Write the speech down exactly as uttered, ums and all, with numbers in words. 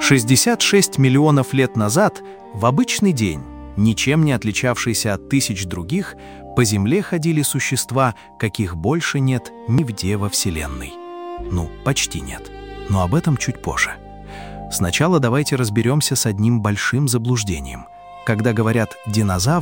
шестьдесят шесть миллионов лет назад, в обычный день, ничем не отличавшийся от тысяч других, по Земле ходили существа, каких больше нет нигде во Вселенной. Ну, почти нет. Но об этом чуть позже. Сначала давайте разберемся с одним большим заблуждением. Когда говорят «динозавр»,